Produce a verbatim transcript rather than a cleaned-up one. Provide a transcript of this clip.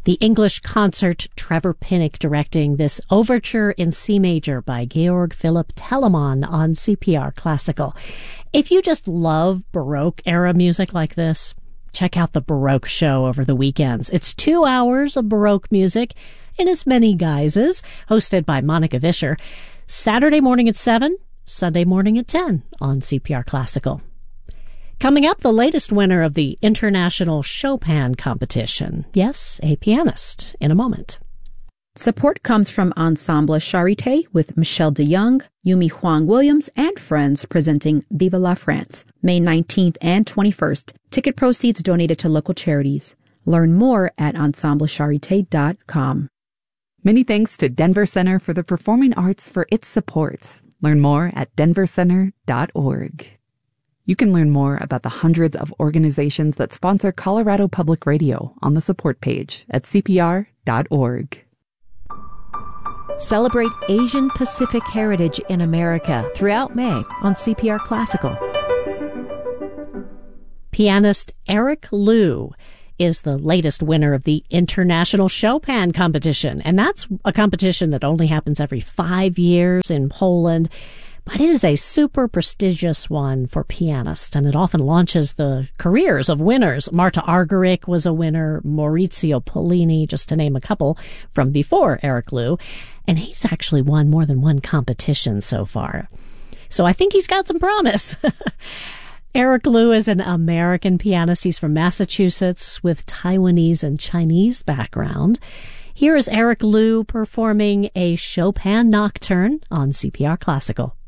The English concert, Trevor Pinnock directing this overture in C major by Georg Philipp Telemann on C P R Classical. If you just love Baroque era music like this, check out the Baroque show over the weekends. It's two hours of Baroque music in as many guises, hosted by Monica Vischer. Saturday morning at seven, Sunday morning at ten on C P R Classical. Coming up, the latest winner of the International Chopin Competition. Yes, a pianist, in a moment. Support comes from Ensemble Charité with Michel de Young, Yumi Huang Williams, and friends presenting Viva la France, May nineteenth and twenty-first. Ticket proceeds donated to local charities. Learn more at ensemble charité dot com. Many thanks to Denver Center for the Performing Arts for its support. Learn more at denver center dot org. You can learn more about the hundreds of organizations that sponsor Colorado Public Radio on the support page at c p r dot org. Celebrate Asian Pacific heritage in America throughout May on C P R Classical. Pianist Eric Liu is the latest winner of the International Chopin Competition, and that's a competition that only happens every five years in Poland. But it is a super prestigious one for pianists, and it often launches the careers of winners. Marta Argerich was a winner, Maurizio Pollini, just to name a couple, from before Eric Liu. And he's actually won more than one competition so far. So I think he's got some promise. Eric Liu is an American pianist. He's from Massachusetts with Taiwanese and Chinese background. Here is Eric Liu performing a Chopin Nocturne on C P R Classical.